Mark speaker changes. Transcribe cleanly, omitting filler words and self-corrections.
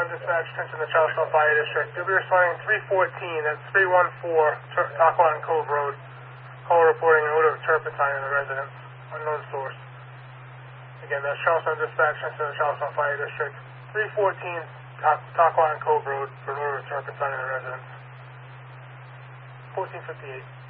Speaker 1: Charlestown Dispatch, attention to the Charlestown Fire District. You'll be responding 314, that's 314 Talcott and Cove Road. Call reporting an odor of turpentine in the residence. Unknown source. Again, that's Charlestown Dispatch, attention to the Charlestown Fire District. 314 Talcott and Cove Road for an odor of turpentine in the residence. 1458.